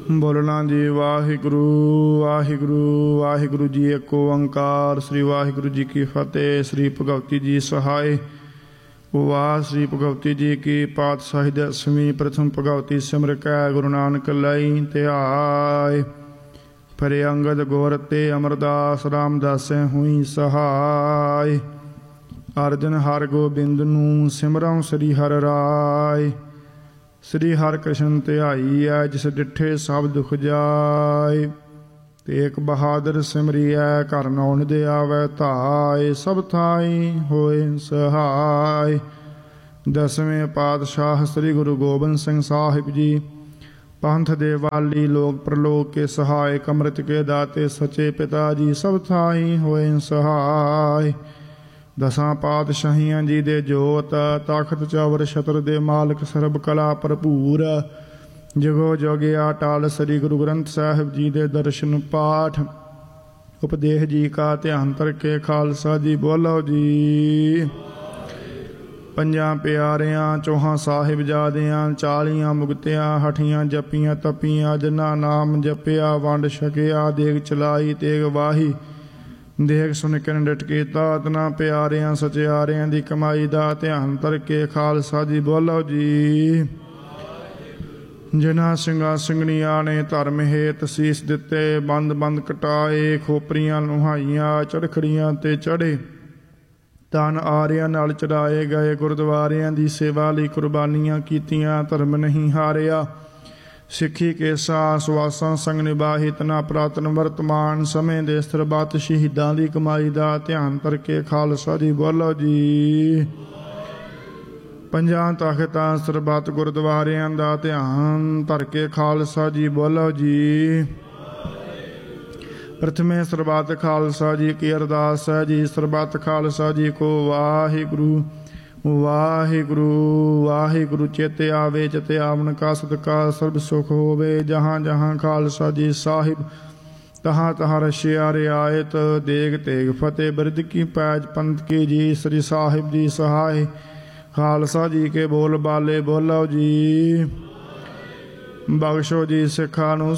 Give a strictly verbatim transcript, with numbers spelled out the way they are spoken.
बोलना जी वाहिगुरु वाहिगुरु वाहिगुरु जी एक ओंकार। श्री वाहिगुरु जी की फतेह। श्री भगवती जी सहाय। वाह श्री भगवती जी की पातशाही दसवीं प्रथम भगवती सिमर कै गुरु नानक लई ध्याय। फरे अंगद गोर ते अमरदास रामदासै हुई सहाय। अर्जन हर गोबिंद नूं सिमरौं श्री हर राय। श्री हर कृष्ण ध्याई है जिस डिठे सब दुख जाए। तेक बहादुर सिमरी है घर नौन दे आवे धाय। सब थाई होए सहाय। दसवें पातशाह श्री गुरु गोबिंद सिंह साहिब जी पंथ दे वाली लोक प्रलोक के सहाय। अमृत के दाते सचे पिता जी सब थाई होए सहाय। दसां पातशाहियां जी दे जोत तखत चौवर छत्र दे मालक सरब कला भरपूर। जगो जोगिया टाल श्री गुरु ग्रंथ साहिब जी दे दर्शन पाठ। उपदेश जी का ध्यान करके खालसा जी बोलो जी। पंजां प्यारियां चौहां साहिब जादियां चालियां मुक्तियां हठियां जपियां तपियां जिन्हां नाम जपिया वंड छकिया। देग चलाई तेग वाही देख सुन किन डिट कीता। तना प्यारियां सचियारियां दी कमाई दा ध्यान करके खालसा जी बोलो जी। जिन्हां ਸਿੰਘਾਂ ਸਿੰਘਣੀਆਂ ने धर्म हेत सीस दिते बंद बंद कटाए। खोपरियां लुहाइयां चरखड़ियां ते चढ़े तन आरियां नाल चढ़ाए गए। गुरुद्वारियां दी सेवा लई कुर्बानियां कीतियां धर्म नहीं हारिया। सिੱਖੀ ਕੇਸਾਂ ਸਵਾਸਾਂ ਸੰਗ ਨਿਭਾਹੀ ਤਨਾ ਪੁਰਾਤਨ ਵਰਤਮਾਨ ਸਮੇਂ ਦੇ ਸਰਬੱਤ ਸ਼ਹੀਦਾਂ ਦੀ ਕਮਾਈ ਦਾ ਧਿਆਨ ਕਰਕੇ ਖਾਲਸਾ ਜੀ ਬੋਲੋ ਜੀ। ਪੰਜਾਂ ਤਖ਼ਤਾਂ ਸਰਬੱਤ ਗੁਰਦੁਆਰਿਆਂ ਦਾ ਧਿਆਨ ਧਰ ਕੇ ਖਾਲਸਾ ਜੀ ਬੋਲੋ ਜੀ। ਪ੍ਰਥਮੇ ਸਰਬੱਤ ਖਾਲਸਾ ਜੀ ਕੀ ਅਰਦਾਸ ਹੈ ਜੀ। ਸਰਬੱਤ ਖਾਲਸਾ ਜੀ ਕੋ ਵਾਹਿਗੁਰੂ वाहिगुरु वाहिगुरु चेते आवे चिते आवन का सदका सर्ब सुख होवे। जहाँ जहाँ खालसा जी साहिब तहाँ तहाँ रशिया रियायत देग तेग फतेह बिरद की पैज पंथ की जी। श्री साहिब जी सहाय। खालसा जी के बोल बाले बोलो जी। बख्शो जी सिखा नू